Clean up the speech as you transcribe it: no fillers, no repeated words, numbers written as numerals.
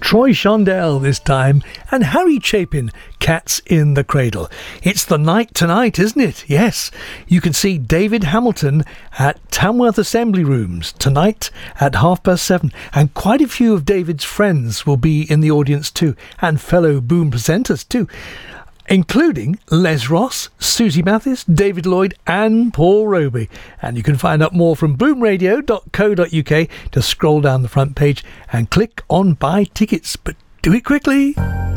Troy Shondell this time, and Harry Chapin, Cats in the Cradle. It's the night tonight, isn't it? Yes. You can see David Hamilton at Tamworth Assembly Rooms tonight at 7:30, and quite a few of David's friends will be in the audience too, and fellow Boom presenters too, including Les Ross, Susie Mathis, David Lloyd and Paul Roby. And you can find out more from boomradio.co.uk. Just scroll down the front page and click on buy tickets, but do it quickly.